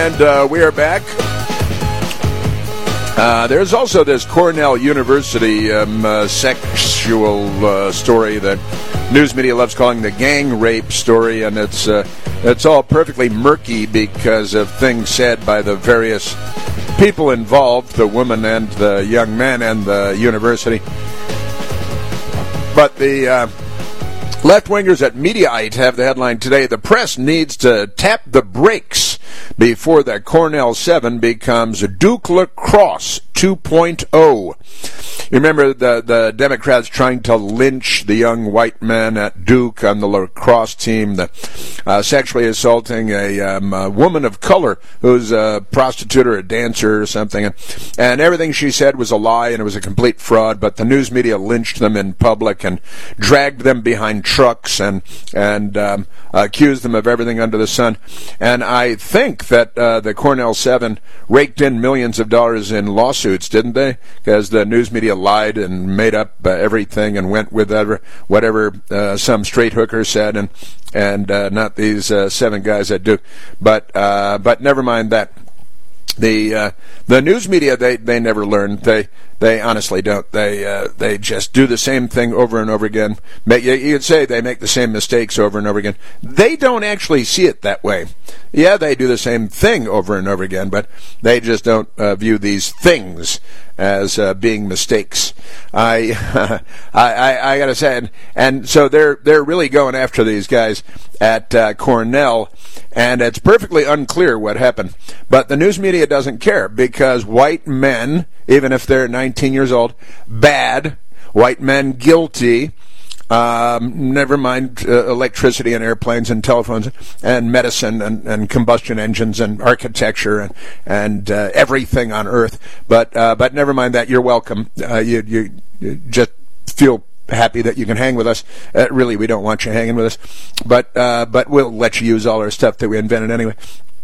And we are back. There's also this Cornell University sexual story that news media loves calling the gang rape story, and it's all perfectly murky because of things said by the various people involved, the woman and the young man and the university. But the left-wingers at Mediaite have the headline today, the press needs to tap the brakes before the Cornell 7 becomes Duke Lacrosse 2.0. You remember the Democrats trying to lynch the young white men at Duke on the lacrosse team, sexually assaulting a woman of color who's a prostitute or a dancer or something. And everything she said was a lie and it was a complete fraud, but the news media lynched them in public and dragged them behind trucks and accused them of everything under the sun. And I think that the Cornell 7 raked in millions of dollars in lawsuits, didn't they? Because the news media lied and made up everything and went with whatever some straight hooker said, and not these 7 guys at Duke. But never mind that. The news media, they never learn. They honestly don't. They just do the same thing over and over again. You could say they make the same mistakes over and over again. They don't actually see it that way. Yeah, they do the same thing over and over again, but they just don't view these things as being mistakes. I gotta say, and so they're really going after these guys at Cornell, and it's perfectly unclear what happened. But the news media doesn't care because white men, even if they're 19 years old, bad, white men guilty, never mind electricity and airplanes and telephones and medicine and combustion engines and architecture and everything on Earth. But never mind that. You're welcome. You just feel happy that you can hang with us. Really, we don't want you hanging with us, but we'll let you use all our stuff that we invented anyway.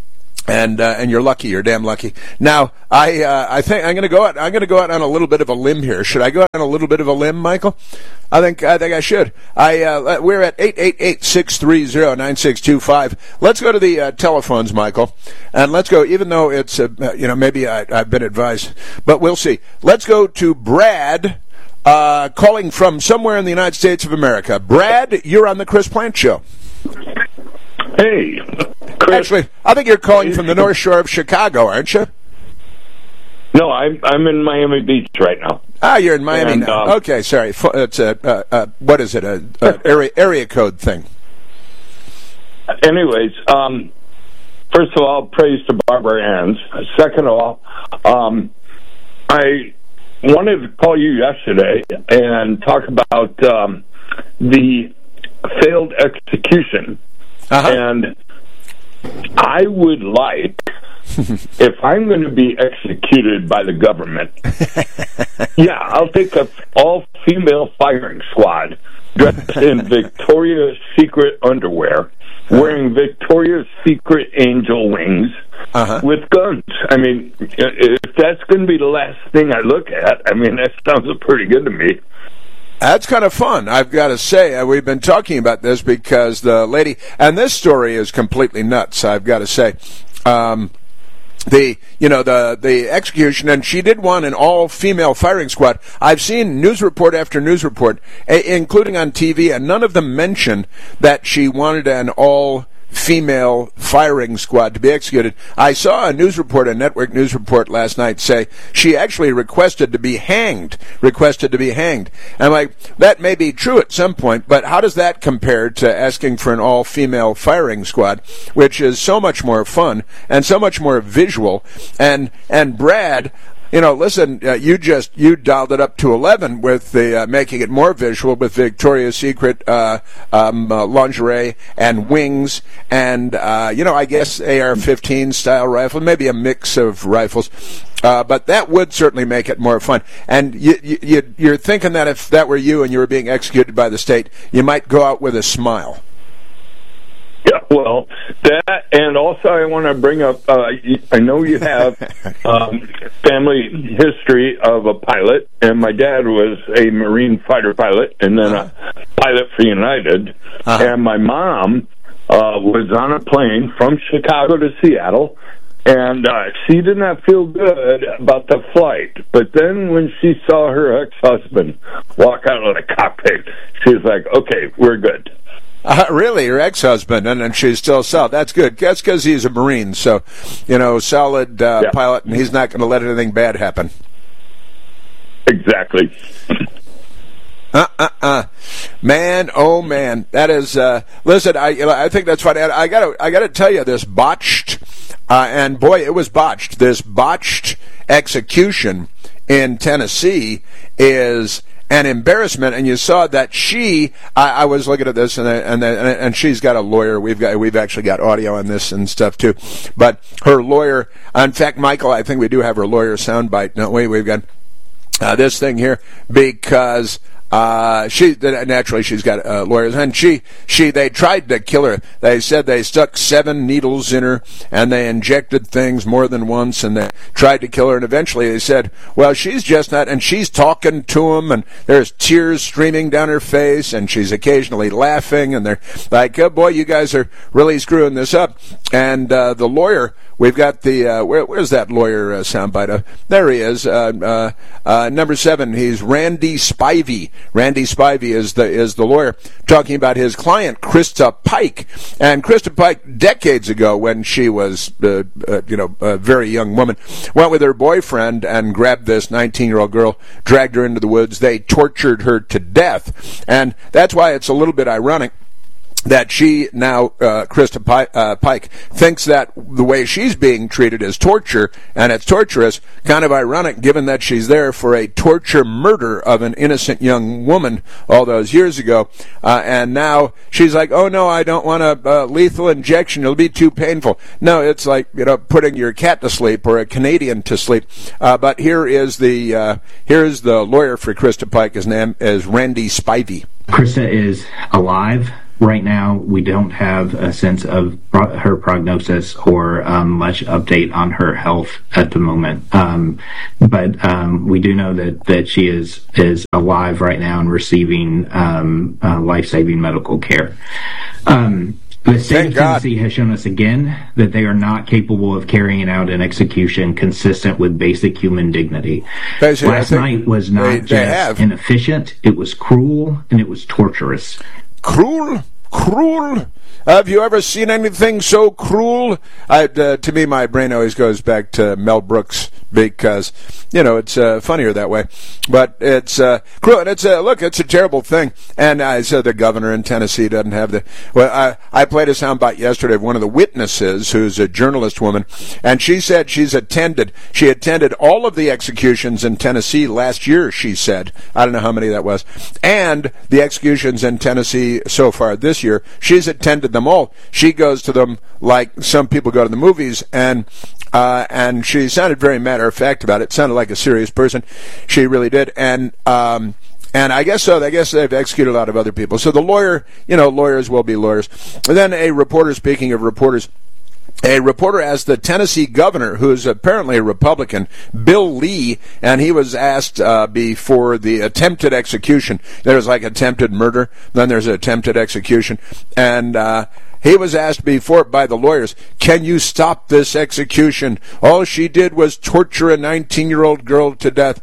And you're lucky. You're damn lucky. Now, I think I'm going to go out. I'm going to go out on a little bit of a limb here. Should I go out on a little bit of a limb, Michael? I think I should. We're at 888-630-9625. Let's go to the telephones, Michael, and let's go. Even though it's maybe I've been advised, but we'll see. Let's go to Brad, calling from somewhere in the United States of America. Brad, you're on the Chris Plante Show. Hey, Chris. Actually, I think you're calling from the North Shore of Chicago, aren't you? No, I'm in Miami Beach right now. Ah, you're in Miami now. Okay, sorry. It's what is it? Area code thing. Anyways, first of all, praise to Barbara Anns. Second of all, I wanted to call you yesterday and talk about the failed execution. Uh-huh. And I would like, if I'm going to be executed by the government, I'll take an all-female firing squad dressed in Victoria's Secret underwear, wearing Victoria's Secret angel wings, with guns. I mean, if that's going to be the last thing I look at, I mean, that sounds pretty good to me. That's kind of fun, I've got to say. We've been talking about this because the lady, and this story is completely nuts, I've got to say. The execution, and she did want an all-female firing squad. I've seen news report after news report, including on TV, and none of them mentioned that she wanted an all-female firing squad to be executed. I saw a news report, a network news report last night say she actually requested to be hanged. And I'm like, that may be true at some point, but how does that compare to asking for an all-female firing squad, which is so much more fun and so much more visual? And Brad, listen, you dialed it up to 11 with the making it more visual with Victoria's Secret lingerie and wings and I guess AR-15 style rifle, maybe a mix of rifles. But that would certainly make it more fun. And you're thinking that if that were you and you were being executed by the state, you might go out with a smile. Yeah, well, that, and also I want to bring up, I know you have family history of a pilot, and my dad was a Marine fighter pilot, and then a pilot for United, and my mom was on a plane from Chicago to Seattle, And she did not feel good about the flight. But then when she saw her ex-husband walk out of the cockpit, she was like, okay, we're good. Really, her ex-husband, and she's still solid. That's good. That's because he's a Marine, so, solid pilot, and he's not going to let anything bad happen. Exactly. Man, oh man, that is. Listen, I think that's funny. I gotta tell you, this botched, and boy, it was botched. This botched execution in Tennessee is an embarrassment. And you saw that I was looking at this, and she's got a lawyer. We've actually got audio on this and stuff too. But her lawyer, in fact, Michael, I think we do have her lawyer soundbite. No, we've got this thing here because. Naturally she's got lawyers, and they tried to kill her. They said they stuck 7 needles in her, and they injected things more than once, and they tried to kill her. And eventually they said, well, she's just not. And she's talking to them, and there's tears streaming down her face, and she's occasionally laughing, and they're like, oh boy, you guys are really screwing this up. And the lawyer, we've got the where's that lawyer soundbite? There he is, number 7. He's Randy Spivey. Randy Spivey is the lawyer, talking about his client Krista Pike. And Krista Pike, decades ago, when she was a very young woman, went with her boyfriend and grabbed this 19-year-old girl, dragged her into the woods. They tortured her to death, and that's why it's a little bit ironic that she now, Krista Pike, thinks that the way she's being treated is torture, and it's torturous. Kind of ironic, given that she's there for a torture murder of an innocent young woman all those years ago, and now she's like, oh no, I don't want a lethal injection, it'll be too painful. No, it's like, putting your cat to sleep or a Canadian to sleep. But here's the lawyer for Krista Pike. His name is Randy Spivey. Krista is alive. Right now, we don't have a sense of her prognosis or much update on her health at the moment. But we do know that she is alive right now and receiving life-saving medical care. The state of Tennessee has shown us again that they are not capable of carrying out an execution consistent with basic human dignity. Last night was not just inefficient, it was cruel, and it was torturous. Cruel? Have you ever seen anything so cruel? To me, my brain always goes back to Mel Brooks, because, it's funnier that way. But it's cruel, and it's a terrible thing. And I said the governor in Tennessee doesn't have the... Well, I played a soundbite yesterday of one of the witnesses, who's a journalist woman, and she said she attended all of the executions in Tennessee last year, she said. I don't know how many that was. And the executions in Tennessee so far this year, she's attended them all. She goes to them like some people go to the movies, and she sounded very matter of fact about it. Sounded like a serious person. She really did. And I guess so. I guess they've executed a lot of other people. So the lawyer, lawyers will be lawyers. And then a reporter, speaking of reporters, a reporter asked the Tennessee governor, who's apparently a Republican, Bill Lee, and he was asked before the attempted execution. There's like attempted murder, then there's attempted execution, and he was asked before by the lawyers, can you stop this execution? All she did was torture a 19-year-old girl to death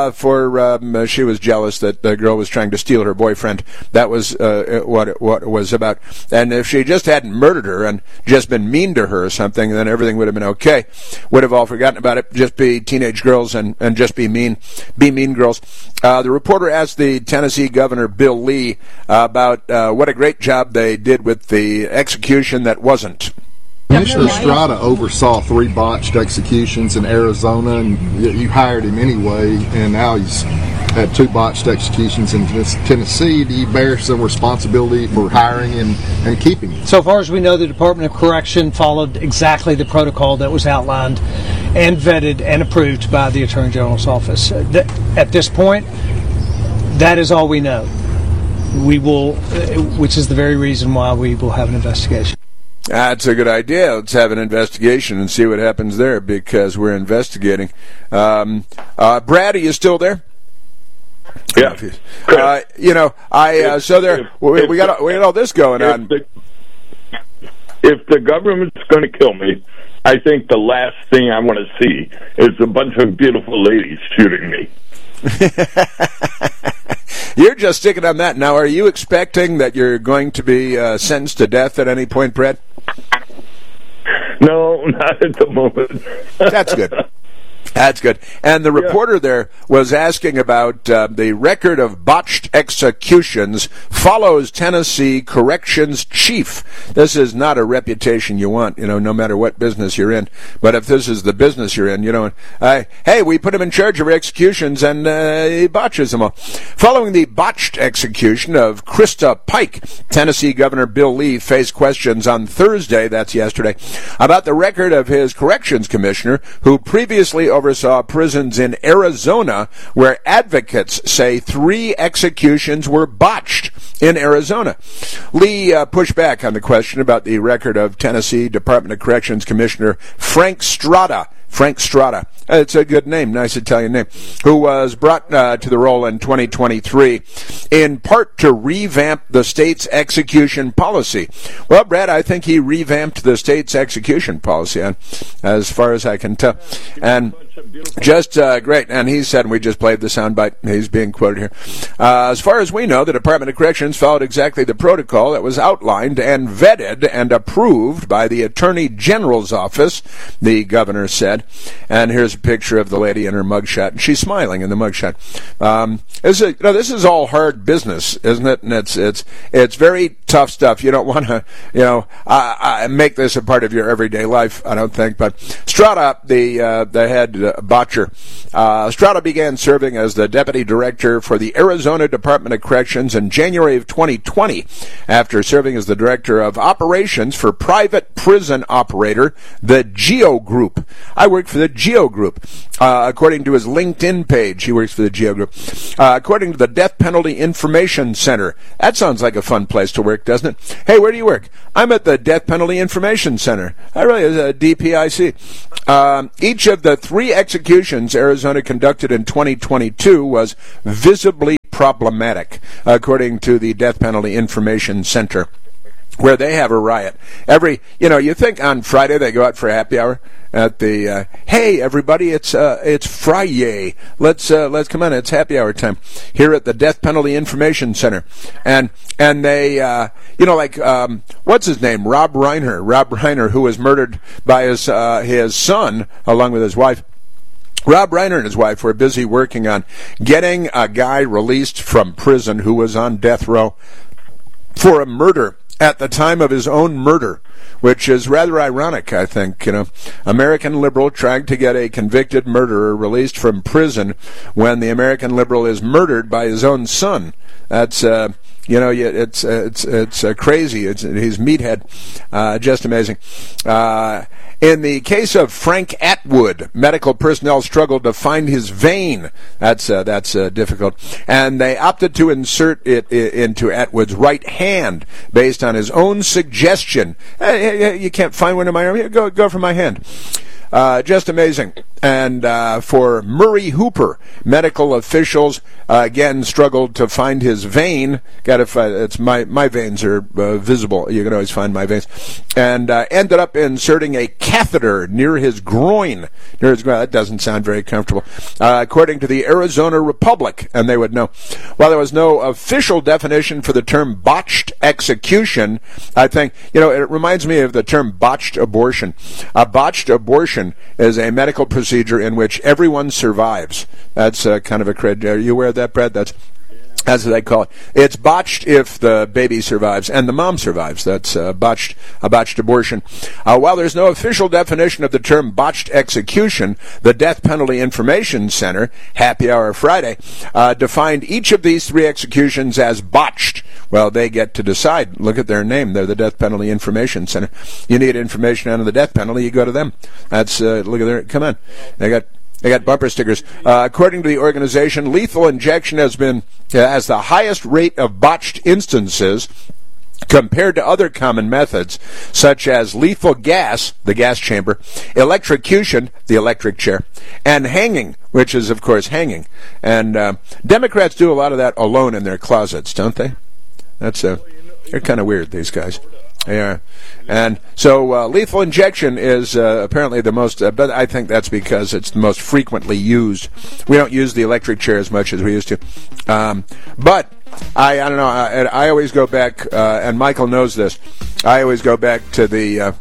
for she was jealous that the girl was trying to steal her boyfriend. That was what it was about. And if she just hadn't murdered her and just been mean to her or something, then everything would have been okay. Would have all forgotten about it. Just be teenage girls and just be mean girls. The reporter asked the Tennessee governor, Bill Lee, about what a great job they did with the execution that wasn't. Commissioner Strada oversaw 3 botched executions in Arizona, and you hired him anyway, and now he's had 2 botched executions in Tennessee. Do you bear some responsibility for hiring and keeping him? So far as we know, the Department of Correction followed exactly the protocol that was outlined and vetted and approved by the Attorney General's office. At this point, that is all we know. We will, which is the very reason why we will have an investigation. That's a good idea. Let's have an investigation and see what happens there, because we're investigating. Brad, are you still there? Yeah. So there we got all this going on. If the government's going to kill me, I think the last thing I want to see is a bunch of beautiful ladies shooting me. You're just sticking on that. Now, are you expecting that you're going to be sentenced to death at any point, Brad? No, not at the moment. That's good. That's good. And the reporter there was asking about the record of botched executions follows Tennessee corrections chief. This is not a reputation you want, no matter what business you're in. But if this is the business you're in, hey, we put him in charge of executions and he botches them all. Following the botched execution of Krista Pike, Tennessee Governor Bill Lee faced questions on Thursday, that's yesterday, about the record of his corrections commissioner who previously oversaw prisons in Arizona where advocates say 3 executions were botched in Arizona. Lee pushed back on the question about the record of Tennessee Department of Corrections Commissioner Frank Strada. It's a good name, nice Italian name, who was brought to the role in 2023 in part to revamp the state's execution policy. Well, Brad, I think he revamped the state's execution policy, as far as I can tell. And just great. And he said, and we just played the soundbite, he's being quoted here. As far as we know, the Department of Corrections followed exactly the protocol that was outlined and vetted and approved by the Attorney General's office, the governor said. And here's a picture of the lady in her mugshot, and she's smiling in the mugshot. This is all hard business, isn't it? And it's very tough stuff. You don't want to, make this a part of your everyday life, I don't think. But Strada, the head botcher, Strada began serving as the deputy director for the Arizona Department of Corrections in January of 2020, after serving as the director of operations for private prison operator, the Geo Group. I worked for the Geo Group. According to his LinkedIn page, he works for the Geo Group. According to the Death Penalty Information Center. That sounds like a fun place to work, doesn't it? Hey, where do you work? I'm at the Death Penalty Information Center. I really is a DPIC. Each of the 3 executions Arizona conducted in 2022 was visibly problematic, according to the Death Penalty Information Center, where they have a riot. You think on Friday they go out for happy hour at the, hey everybody, it's Friday. Let's come on, it's happy hour time here at the Death Penalty Information Center. And they, what's his name? Rob Reiner, who was murdered by his son along with his wife. Rob Reiner and his wife were busy working on getting a guy released from prison who was on death row for a murder at the time of his own murder, which is rather ironic, I think. American liberal trying to get a convicted murderer released from prison when the American liberal is murdered by his own son. That's it's crazy. He's meathead, just amazing. In the case of Frank Atwood, medical personnel struggled to find his vein. That's difficult, and they opted to insert it into Atwood's right hand based on his own suggestion. Hey, you can't find one in my arm? Here, go for my hand. Just amazing. And for Murray Hooper, medical officials again struggled to find his vein. It's my veins are visible. You can always find my veins. And ended up inserting a catheter near his groin. That doesn't sound very comfortable. According to the Arizona Republic, and they would know. While there was no official definition for the term botched execution, I think, it reminds me of the term botched abortion. A botched abortion is a medical procedure in which everyone survives. That's kind of a cred. Are you aware of that, Brad? That's what they call it. It's botched if the baby survives and the mom survives. That's a botched abortion. While there's no official definition of the term botched execution, the Death Penalty Information Center, Happy Hour Friday, defined each of these 3 executions as botched. Well, they get to decide. Look at their name. They're the Death Penalty Information Center. You need information on the death penalty, you go to them. That's look at their. Come on, they got bumper stickers. According to the organization, lethal injection has the highest rate of botched instances compared to other common methods, such as lethal gas, the gas chamber, electrocution, the electric chair, and hanging, which is, of course, hanging. And Democrats do a lot of that alone in their closets, don't they? They're kind of weird, these guys. Yeah. And so lethal injection is apparently the most, but I think that's because it's the most frequently used. We don't use the electric chair as much as we used to. But I don't know, I always go back, and Michael knows this, I always go back to the,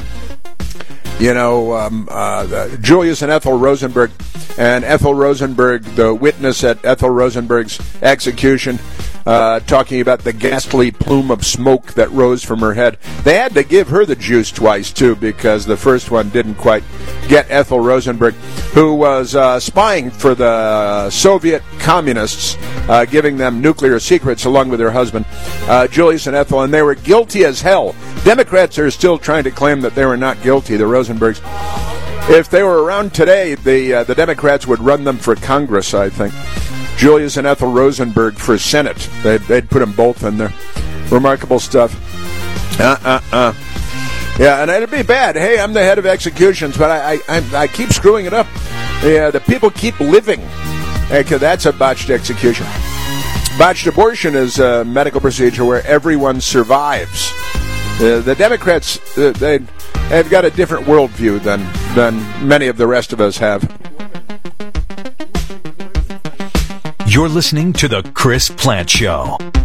Julius and Ethel Rosenberg, and Ethel Rosenberg, the witness at Ethel Rosenberg's execution, talking about the ghastly plume of smoke that rose from her head. They had to give her the juice twice, too, because the first one didn't quite get Ethel Rosenberg, who was spying for the Soviet communists, giving them nuclear secrets along with her husband, Julius and Ethel, and they were guilty as hell. Democrats are still trying to claim that they were not guilty, the Rosenbergs. If they were around today, the Democrats would run them for Congress, I think. Julius and Ethel Rosenberg for Senate. They'd put them both in there. Remarkable stuff. Yeah, and it'd be bad. Hey, I'm the head of executions, but I keep screwing it up. Yeah, the people keep living. Okay, that's a botched execution. Botched abortion is a medical procedure where everyone survives. The Democrats, they've got a different worldview than many of the rest of us have. You're listening to The Chris Plante Show.